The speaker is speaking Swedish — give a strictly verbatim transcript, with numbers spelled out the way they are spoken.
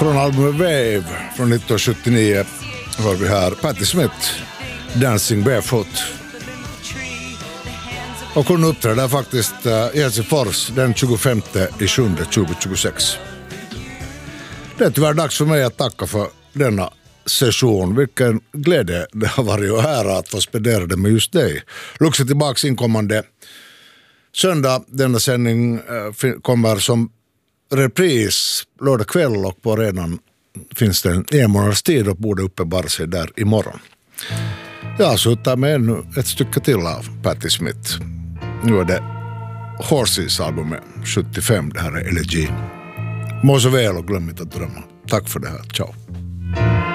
Från albumet Wave från nittonhundrasjuttionio var vi här Patti Smith, Dancing Barefoot. Och hon uppträdde faktiskt i Helsingfors den tjugofemte i sjunde tjugohundratjugosex. Det är tyvärr dags för mig att tacka för denna session. Vilken glädje det har varit och ära att få spendera det med just dig. Luxa tillbaks inkommande söndag. Denna sändning kommer som repris lördag kväll och på redan finns det en, en månads tid och borde uppe bara sig där imorgon. Jag slutar med ännu ett stycke till av Patti Smith. Nu är det Horses albumet sjuttiofem, det här är Elegy. Må så väl och glöm inte att drömma. Tack för det här, ciao.